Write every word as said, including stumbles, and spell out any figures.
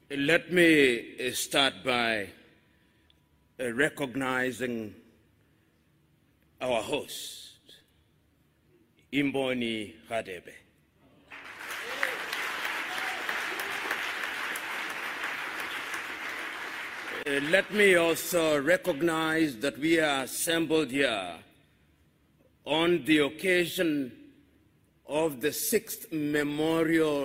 Let me start by recognizing our host, Imboni Radebe. Uh, let me also recognize that we are assembled here on the occasion of the sixth memorial